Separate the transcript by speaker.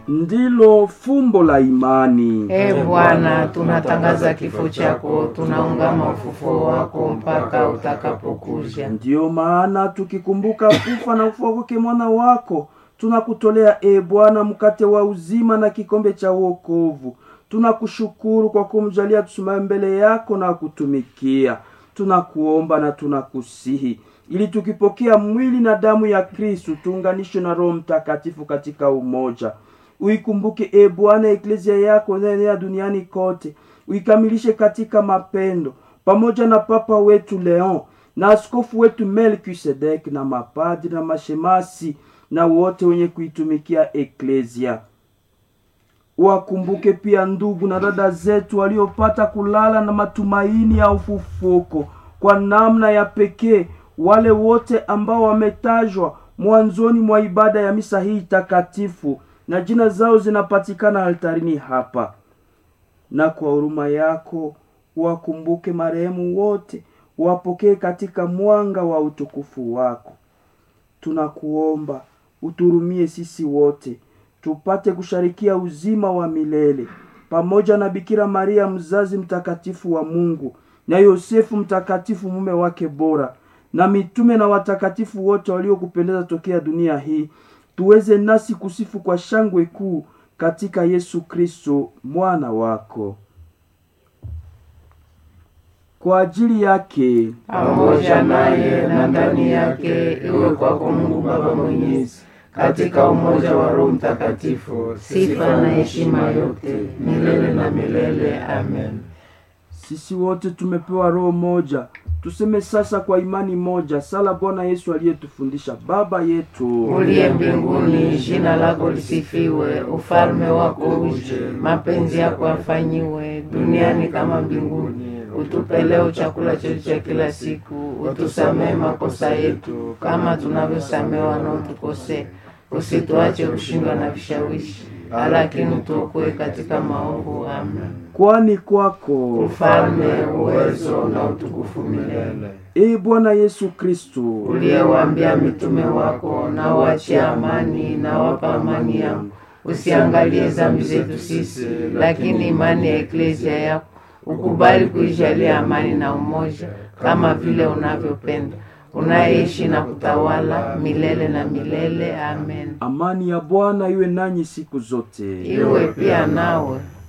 Speaker 1: ndilo fumbo la imani.
Speaker 2: Bwana, tunatangaza kifo chako, tunaungama ufufuo wako mpaka utakapokuja.
Speaker 1: Ndiyo maana tukikumbuka kufa na ufufuo wake mwana wako, tunakutolea Bwana mkate wa uzima na kikombe cha wokovu. Tunakushukuru kwa kumjalia tusimame mbele yako na kutumikia. Tunakuomba na tunakusihi ili tukipokea mwili na damu ya Kristo tuunganishwe na Roho Mtakatifu katika umoja. Uikumbuke Bwana eklezia yako ya duniani kote, uikamilishe katika mapendo, pamoja na Papa wetu Leon na askofu wetu Melkisedek na mapadri na mashemasi na wote wenye kuitumikia eklezia. Wakumbuke pia ndugu na dada zetu waliopata kulala na matumaini ya ufufuko, kwa namna ya pekee wale wote ambao wametajwa mwanzoni mwa ibada ya misa hii takatifu na jina zao zinapatikana altarini hapa. Na kwa huruma yako wakumbuke marehemu wote, wapokee katika mwanga wa utukufu wako. Tunakuomba uturumie sisi wote tupate kusharikia uzima wa milele pamoja na Bikira Maria mzazi mtakatifu wa Mungu, na Yosefu mtakatifu mume wake bora, na mitume na watakatifu wote waliokupendeza tokea dunia hii. Tuweze nasi kusifu kwa shangwe kuu katika Yesu Kristo mwana wako. Kwa ajili yake,
Speaker 2: pamoja naye na ndani yake, iwe kwako Mungu Baba Mwenyezi, katika umoja wa Roho Mtakatifu, sifa na heshima yote milele na milele. Amen.
Speaker 1: Sisi wote tumepewa roho moja. Tuseme sasa kwa imani moja sala Bwana Yesu aliyetufundisha: Baba yetu
Speaker 2: uliye mbinguni, jina lako lisifiwe, ufalme wako uje, mapenzi yako yafanyiwe duniani kama mbinguni. Utupe leo chakula chetu cha kila siku, utusamee makosa yetu kama tunavyosamehe wanaotukosea, usituache kushindwa na vishawishi, lakini tuokoe katika maovu. Amen.
Speaker 1: Kwani kwako
Speaker 2: ufalme, uwezo na utukufu milele.
Speaker 1: Bwana Yesu Kristo,
Speaker 2: uliyewaambia mitume wako, na waachie amani na wapa amani yangu, usiangalie dhambi zetu sisi, lakini imani ya eklezia yako ukubali kuijalia amani na umoja, kama vile unavyopenda, unaishi na kutawala milele na milele. Amen.
Speaker 1: Amani ya Bwana iwe nanyi siku zote.
Speaker 2: Iwe pia nawe.